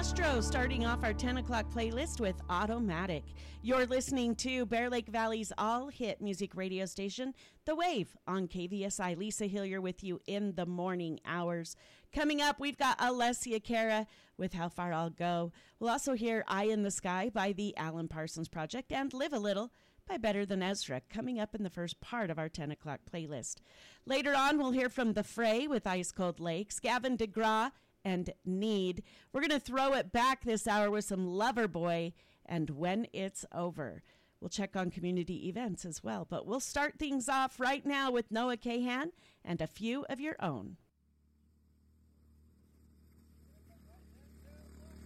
Castro starting off our 10 o'clock playlist with Automatic. You're listening to Bear Lake Valley's all-hit music radio station, The Wave, on KVSI. Lisa Hillier with you in the morning hours. Coming up, we've got Alessia Cara with How Far I'll Go. We'll also hear Eye in the Sky by the Alan Parsons Project and Live a Little by Better Than Ezra, coming up in the first part of our 10 o'clock playlist. Later on, we'll hear from The Fray with Ice Cold Lakes, Gavin DeGraw and Need. We're going to throw it back this hour with some Loverboy and When It's Over. We'll check on community events as well, but we'll start things off right now with Noah Kahan and A Few of Your Own.